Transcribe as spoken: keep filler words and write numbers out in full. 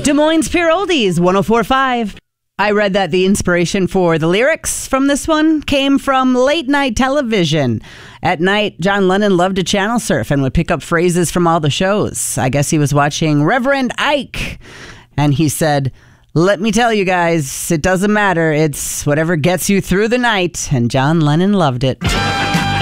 Des Moines Pure Oldies, one oh four point five. I read that the inspiration for the lyrics from this one came from late night television. At night, John Lennon loved to channel surf and would pick up phrases from all the shows. I guess he was watching Reverend Ike, and he said, "Let me tell you guys, it doesn't matter. It's whatever gets you through the night." And John Lennon loved it.